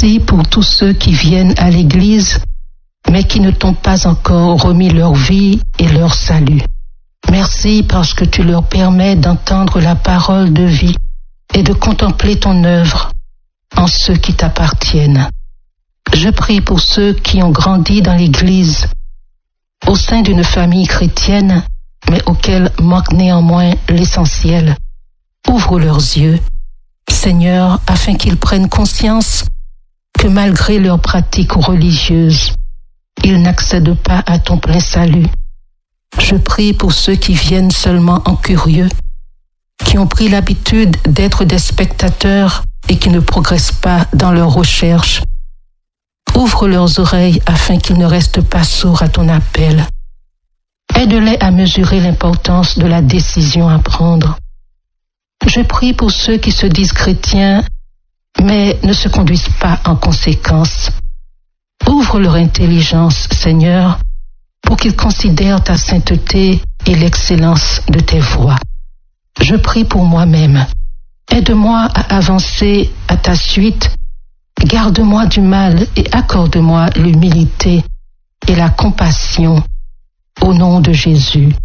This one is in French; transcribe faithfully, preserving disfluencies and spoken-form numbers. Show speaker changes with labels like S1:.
S1: Merci pour tous ceux qui viennent à l'Église, mais qui ne t'ont pas encore remis leur vie et leur salut. Merci parce que tu leur permets d'entendre la parole de vie et de contempler ton œuvre en ceux qui t'appartiennent. Je prie pour ceux qui ont grandi dans l'Église, au sein d'une famille chrétienne, mais auxquels manque néanmoins l'essentiel. Ouvre leurs yeux, Seigneur, afin qu'ils prennent conscience que malgré leurs pratiques religieuses, ils n'accèdent pas à ton plein salut. Je prie pour ceux qui viennent seulement en curieux, qui ont pris l'habitude d'être des spectateurs et qui ne progressent pas dans leurs recherches. Ouvre leurs oreilles afin qu'ils ne restent pas sourds à ton appel. Aide-les à mesurer l'importance de la décision à prendre. Je prie pour ceux qui se disent chrétiens, mais ne se conduisent pas en conséquence. Ouvre leur intelligence, Seigneur, pour qu'ils considèrent ta sainteté et l'excellence de tes voies. Je prie pour moi-même. Aide-moi à avancer à ta suite. Garde-moi du mal et accorde-moi l'humilité et la compassion. Au nom de Jésus.